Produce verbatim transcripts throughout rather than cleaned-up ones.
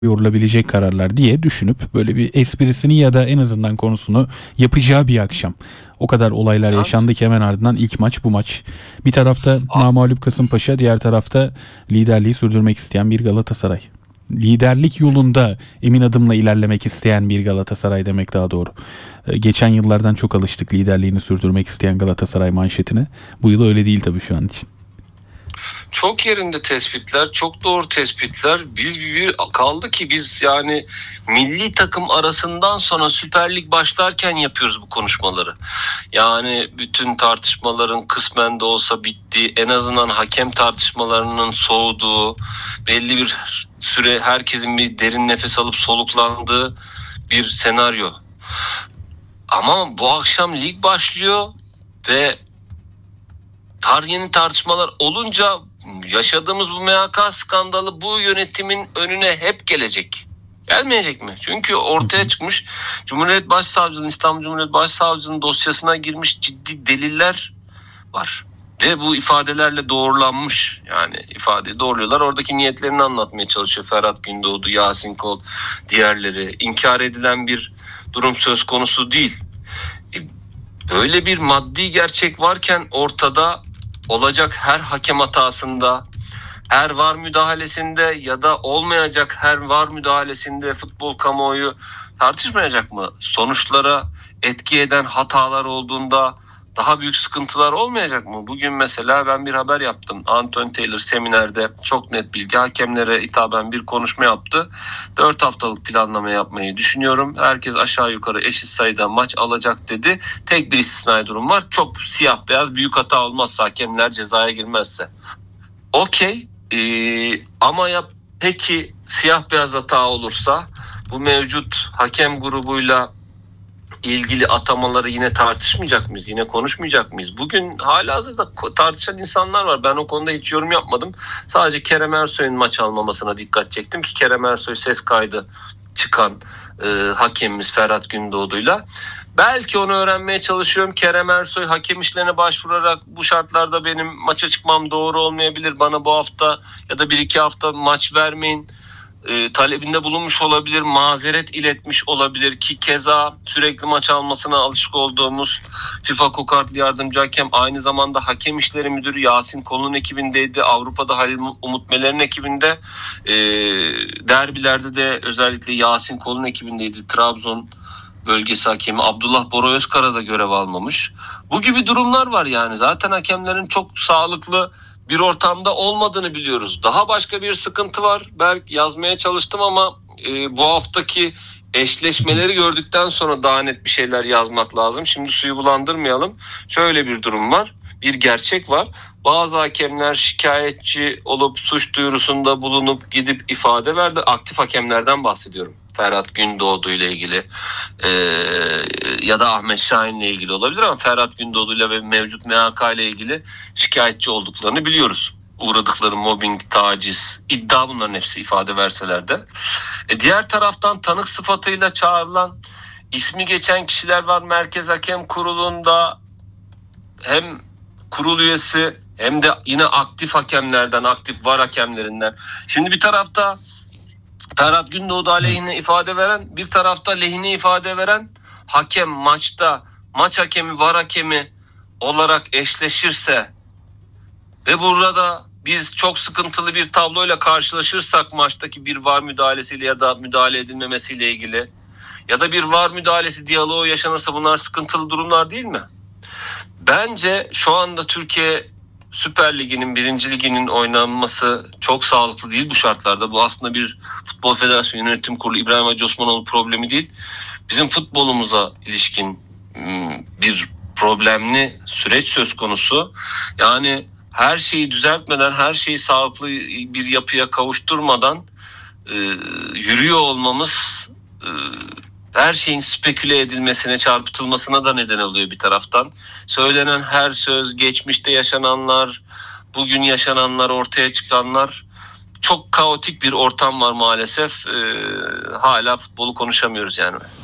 yorulabilecek kararlar diye düşünüp böyle bir esprisini ya da en azından konusunu yapacağı bir akşam. O kadar olaylar Yani, yaşandı ki hemen ardından ilk maç bu maç. Bir tarafta a- namağlup Kasımpaşa, diğer tarafta liderliği sürdürmek isteyen bir Galatasaray. Liderlik yolunda emin adımla ilerlemek isteyen bir Galatasaray demek daha doğru. Ee, Geçen yıllardan çok alıştık liderliğini sürdürmek isteyen Galatasaray manşetine. Bu yıl öyle değil tabii şu an için. çok yerinde tespitler, çok doğru tespitler. Biz bir kaldı ki biz yani milli takım arasından sonra Süper Lig başlarken yapıyoruz bu konuşmaları. Yani bütün tartışmaların kısmen de olsa bittiği, en azından hakem tartışmalarının soğuduğu, belli bir süre herkesin bir derin nefes alıp soluklandığı bir senaryo. Ama bu akşam lig başlıyor ve tar yeni tartışmalar olunca yaşadığımız bu M H K skandalı bu yönetimin önüne hep gelecek. Gelmeyecek mi? Çünkü ortaya çıkmış Cumhuriyet Başsavcılığı'nın, İstanbul Cumhuriyet Başsavcılığı'nın dosyasına girmiş ciddi deliller var. Ve bu ifadelerle doğrulanmış. Yani ifadeyi doğruyorlar. Oradaki niyetlerini anlatmaya çalışıyor Ferhat Gündoğdu, Yasin Kol, diğerleri. İnkar edilen bir durum söz konusu değil. Böyle bir maddi gerçek varken ortada, olacak her hakem hatasında, her var müdahalesinde ya da olmayacak her var müdahalesinde futbol kamuoyu tartışmayacak mı? Sonuçlara etki eden hatalar olduğunda daha büyük sıkıntılar olmayacak mı? Bugün mesela ben bir haber yaptım. Anton Taylor seminerde çok net bilgi hakemlere hitaben bir konuşma yaptı. dört haftalık planlama yapmayı düşünüyorum. Herkes aşağı yukarı eşit sayıda maç alacak dedi. Tek bir istisnai durum var. Çok siyah beyaz büyük hata olmazsa, hakemler cezaya girmezse. Okey. Ee, ama ya peki siyah beyaz hata olursa bu mevcut hakem grubuyla ilgili atamaları yine tartışmayacak mıyız? Yine konuşmayacak mıyız? Bugün halihazırda tartışan insanlar var. Ben o konuda hiç yorum yapmadım. Sadece Kerem Ersoy'un maç almamasına dikkat çektim ki Kerem Ersoy ses kaydı çıkan e, hakemimiz Ferhat Gündoğdu'yla. Belki onu öğrenmeye çalışıyorum. Kerem Ersoy hakem işlerine başvurarak bu şartlarda benim maça çıkmam doğru olmayabilir. Bana bu hafta ya da bir iki hafta maç vermeyin e, talebinde bulunmuş olabilir, mazeret iletmiş olabilir ki keza sürekli maç almasına alışık olduğumuz FIFA Kokartlı Yardımcı Hakem aynı zamanda Hakem İşleri Müdürü Yasin Kol'un ekibindeydi. Avrupa'da Halil Umut Meler'in ekibinde, e, derbilerde de özellikle Yasin Kol'un ekibindeydi. Trabzon bölgesi hakemi Abdullah Bora Özkara da görev almamış. Bu gibi durumlar var yani. Zaten hakemlerin çok sağlıklı bir ortamda olmadığını biliyoruz. Daha başka bir sıkıntı var. Belki yazmaya çalıştım ama e, bu haftaki eşleşmeleri gördükten sonra daha net bir şeyler yazmak lazım. Şimdi suyu bulandırmayalım. Şöyle bir durum var. Bir gerçek var. Bazı hakemler şikayetçi olup suç duyurusunda bulunup gidip ifade verdi. Aktif hakemlerden bahsediyorum. Ferhat Gündoğdu ile ilgili ee, ya da Ahmet Şahin ile ilgili olabilir ama Ferhat Gündoğdu ile ve mevcut M H K ile ilgili şikayetçi olduklarını biliyoruz. Uğradıkları mobbing, taciz, iddia, bunların hepsi ifade verseler de. E diğer taraftan tanık sıfatıyla çağrılan, ismi geçen kişiler var Merkez Hakem Kurulu'nda, hem kurul üyesi hem de yine aktif hakemlerden, aktif var hakemlerinden. Şimdi bir tarafta Ferhat Gündoğdu aleyhine ifade veren, bir tarafta lehine ifade veren hakem maçta maç hakemi, var hakemi olarak eşleşirse ve burada biz çok sıkıntılı bir tabloyla karşılaşırsak maçtaki bir var müdahalesiyle ya da müdahale edilmemesiyle ilgili ya da bir var müdahalesi diyaloğu yaşanırsa, bunlar sıkıntılı durumlar değil mi? Bence şu anda Türkiye Süper Ligi'nin, birinci Ligi'nin oynanması çok sağlıklı değil bu şartlarda. Bu aslında bir Futbol Federasyonu Yönetim Kurulu İbrahim Hacı Osmanoğlu problemi değil. Bizim futbolumuza ilişkin bir problemli süreç söz konusu. Yani her şeyi düzeltmeden, her şeyi sağlıklı bir yapıya kavuşturmadan e, yürüyor olmamız e, her şeyin speküle edilmesine, çarpıtılmasına da neden oluyor bir taraftan. Söylenen her söz, geçmişte yaşananlar, bugün yaşananlar, ortaya çıkanlar, çok kaotik bir ortam var maalesef. Ee, hala futbolu konuşamıyoruz yani.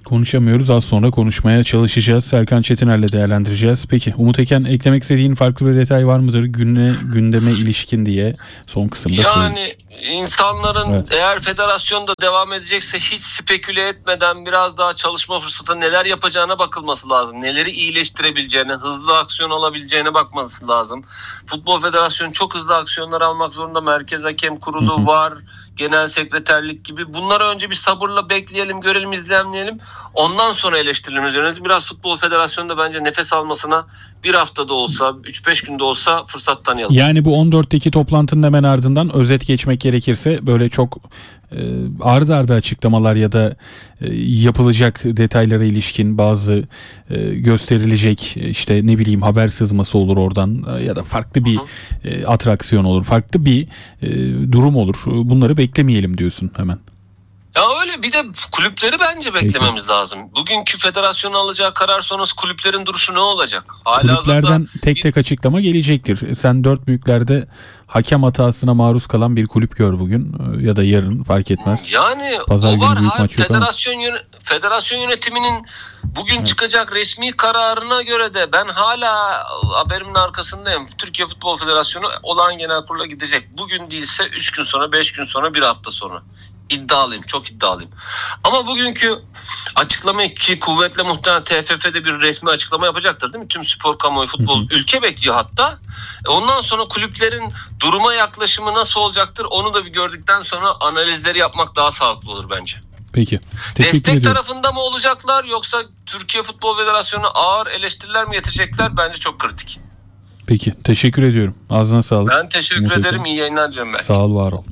Konuşamıyoruz. Az sonra konuşmaya çalışacağız. Serkan Çetiner'le değerlendireceğiz. Peki Umut Eken, eklemek istediğin farklı bir detay var mıdır? Güne, gündeme ilişkin diye son kısımda söyleyeyim. Yani insanların Evet. eğer federasyonda devam edecekse hiç speküle etmeden biraz daha çalışma fırsatı, neler yapacağına bakılması lazım. Neleri iyileştirebileceğine, hızlı aksiyon alabileceğine bakması lazım. Futbol Federasyonu çok hızlı aksiyonlar almak zorunda. Merkez Hakem Kurulu Hı hı. var. Genel sekreterlik gibi. Bunları önce bir sabırla bekleyelim, görelim, izlemleyelim. Ondan sonra eleştirilerin üzerine biraz Futbol Federasyonu'nda bence nefes almasına bir haftada olsa, üç beş günde olsa fırsat tanıyalım. Yani bu on dörtteki toplantının hemen ardından özet geçmek gerekirse böyle çok e, ardı ardı açıklamalar ya da e, yapılacak detaylara ilişkin bazı e, gösterilecek işte ne bileyim haber sızması olur oradan e, ya da farklı bir e, atraksiyon olur, farklı bir e, durum olur. Bunları beklemeyelim diyorsun hemen. Ya öyle, bir de kulüpleri bence beklememiz Peki. lazım. Bugünkü federasyonun alacağı karar sonrası kulüplerin duruşu ne olacak? Hala Kulüplerden tek tek açıklama gelecektir. Sen dört büyüklerde hakem hatasına maruz kalan bir kulüp gör bugün ya da yarın, fark etmez. Yani Pazar o var. Büyük Ha, maç yok federasyon, yön, federasyon yönetiminin bugün evet. çıkacak resmi kararına göre de ben hala haberimin arkasındayım. Türkiye Futbol Federasyonu olağan genel kurula gidecek. Bugün değilse üç gün sonra, beş gün sonra, bir hafta sonra. İddialıyım, çok iddialıyım. Ama bugünkü açıklamayı, ki kuvvetle muhtemelen T F F'de bir resmi açıklama yapacaktır değil mi? Tüm spor kamuoyu, futbol, hı hı. ülke bekliyor hatta. Ondan sonra kulüplerin duruma yaklaşımı nasıl olacaktır onu da bir gördükten sonra analizleri yapmak daha sağlıklı olur bence. Peki. Teşekkür Destek ediyorum. tarafında mı olacaklar yoksa Türkiye Futbol Federasyonu ağır eleştiriler mi getirecekler? Bence çok kritik. Peki. Teşekkür ediyorum. Ağzına sağlık. Ben teşekkür Umut ederim. Eken. İyi yayınlar Cem Bey. Sağ ol, var ol.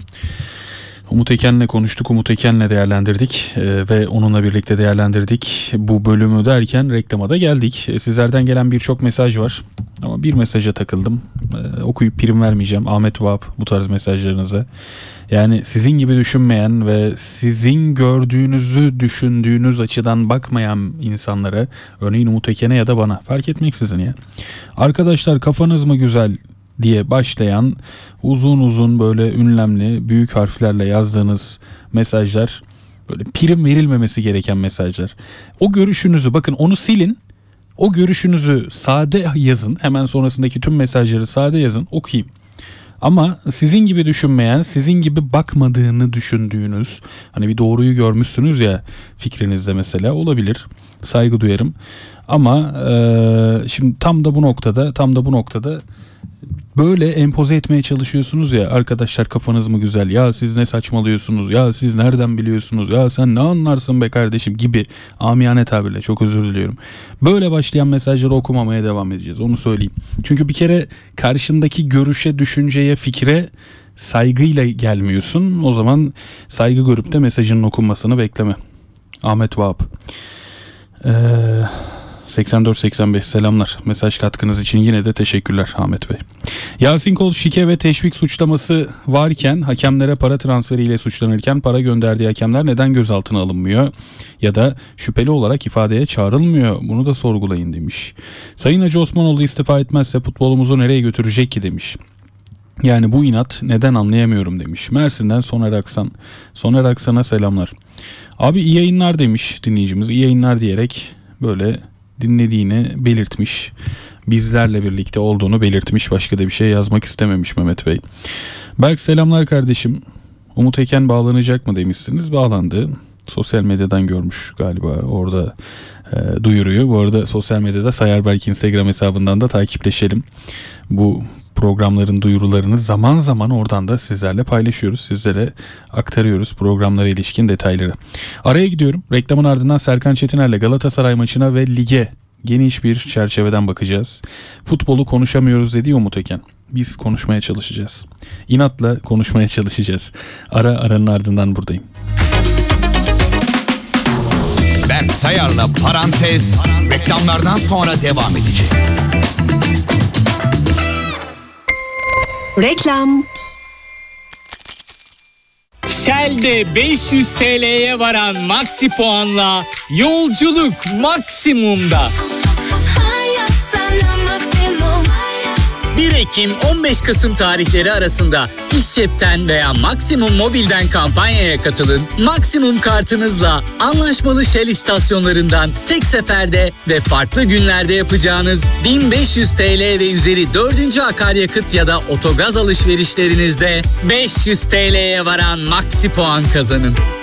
Umut Eken'le konuştuk, Umut Eken'le değerlendirdik e, ve onunla birlikte değerlendirdik bu bölümü derken reklama da geldik. E, sizlerden gelen birçok mesaj var ama bir mesaja takıldım. E, okuyup prim vermeyeceğim. Ahmet Vahap bu tarz mesajlarınıza. Yani sizin gibi düşünmeyen ve sizin gördüğünüzü düşündüğünüz açıdan bakmayan insanlara, örneğin Umut Eken'e ya da bana, fark etmeksizin ya. Arkadaşlar kafanız mı güzel diye başlayan uzun uzun böyle ünlemli büyük harflerle yazdığınız mesajlar, böyle prim verilmemesi gereken mesajlar. O görüşünüzü, bakın onu silin, o görüşünüzü sade yazın, hemen sonrasındaki tüm mesajları sade yazın, okuyayım. Ama sizin gibi düşünmeyen, sizin gibi bakmadığını düşündüğünüz, hani bir doğruyu görmüşsünüz ya fikrinizde mesela, olabilir, saygı duyarım. Ama e, şimdi tam da bu noktada tam da bu noktada böyle empoze etmeye çalışıyorsunuz ya, arkadaşlar kafanız mı güzel, ya siz ne saçmalıyorsunuz, ya siz nereden biliyorsunuz, ya sen ne anlarsın be kardeşim gibi, amiyane tabirle, çok özür diliyorum. Böyle başlayan mesajları okumamaya devam edeceğiz, onu söyleyeyim. Çünkü bir kere karşındaki görüşe, düşünceye, fikre saygıyla gelmiyorsun. O zaman saygı görüp de mesajının okunmasını bekleme. Ahmet Vahap. Eee... seksen dört seksen beş selamlar. Mesaj katkınız için yine de teşekkürler Ahmet Bey. Yasin Kol şike ve teşvik suçlaması varken, hakemlere para transferiyle suçlanırken para gönderdiği hakemler neden gözaltına alınmıyor ya da şüpheli olarak ifadeye çağrılmıyor? Bunu da sorgulayın demiş. Sayın Hacı Osmanoğlu istifa etmezse futbolumuzu nereye götürecek ki demiş. Yani bu inat neden anlayamıyorum demiş. Mersin'den Soner Aksan. Soner Aksan'a selamlar. Abi iyi yayınlar demiş dinleyicimiz. İyi yayınlar diyerek böyle dinlediğini belirtmiş. Bizlerle birlikte olduğunu belirtmiş. Başka da bir şey yazmak istememiş Mehmet Bey. Berk selamlar kardeşim. Umut Eken bağlanacak mı demişsiniz. Bağlandı. Sosyal medyadan görmüş galiba orada e, duyuruyor. Bu arada sosyal medyada Sayar Berk Instagram hesabından da takipleşelim. Bu programların duyurularını zaman zaman oradan da sizlerle paylaşıyoruz. Sizlere aktarıyoruz programlara ilişkin detayları. Araya gidiyorum. Reklamın ardından Serkan Çetiner'le Galatasaray maçına ve lige geniş bir çerçeveden bakacağız. Futbolu konuşamıyoruz dedi Umut Eken. Biz konuşmaya çalışacağız. İnatla konuşmaya çalışacağız. Ara aranın ardından buradayım. Berk Sayar'la Parantez reklamlardan sonra devam edecek. Reklam. Shell'de beş yüz T L'ye varan Maxi puanla yolculuk maksimumda. Hayat sana maksimum. Hayat. bir Ekim on beş Kasım tarihleri arasında İş Cep'ten veya Maksimum Mobil'den kampanyaya katılın. Maksimum kartınızla anlaşmalı Shell istasyonlarından tek seferde ve farklı günlerde yapacağınız bin beş yüz T L ve üzeri dördüncü akaryakıt ya da otogaz alışverişlerinizde beş yüz T L'ye varan Maxi puan kazanın.